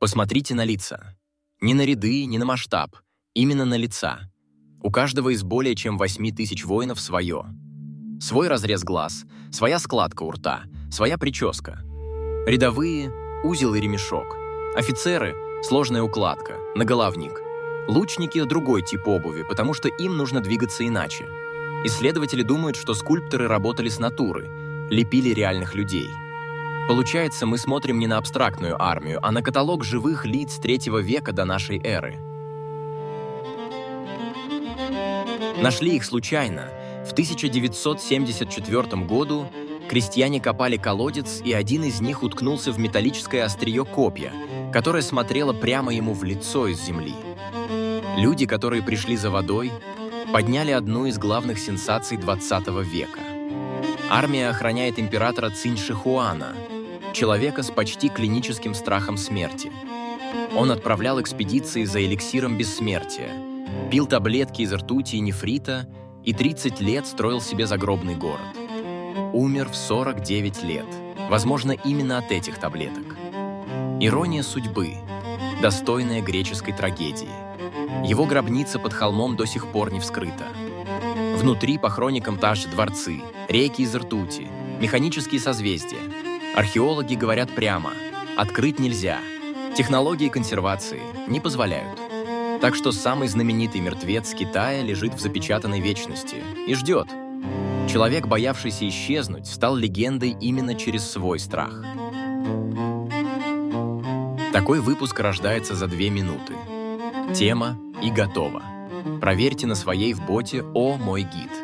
Посмотрите на лица. Не на ряды, не на масштаб. Именно на лица. У каждого из более чем 8000 воинов свое. Свой разрез глаз, своя складка у рта, своя прическа. Рядовые – узел и ремешок. Офицеры – сложная укладка, наголовник. Лучники – другой тип обуви, потому что им нужно двигаться иначе. Исследователи думают, что скульпторы работали с натуры, лепили реальных людей. Получается, мы смотрим не на абстрактную армию, а на каталог живых лиц 3 века до нашей эры. Нашли их случайно. В 1974 году крестьяне копали колодец, и один из них уткнулся в металлическое острие копья, которое смотрело прямо ему в лицо из земли. Люди, которые пришли за водой, подняли одну из главных сенсаций 20 века. Армия охраняет императора Цинь-Шихуана, человека с почти клиническим страхом смерти. Он отправлял экспедиции за эликсиром бессмертия, пил таблетки из ртути и нефрита и 30 лет строил себе загробный город. Умер в 49 лет, возможно, именно от этих таблеток. Ирония судьбы, достойная греческой трагедии. Его гробница под холмом до сих пор не вскрыта. Внутри по хроникам также дворцы, реки из ртути, механические созвездия. Археологи говорят прямо: открыть нельзя. Технологии консервации не позволяют. Так что самый знаменитый мертвец Китая лежит в запечатанной вечности и ждет. Человек, боявшийся исчезнуть, стал легендой именно через свой страх. Такой выпуск рождается за 2 минуты. Тема и готово. Проверьте на своей в боте «О, мой гид».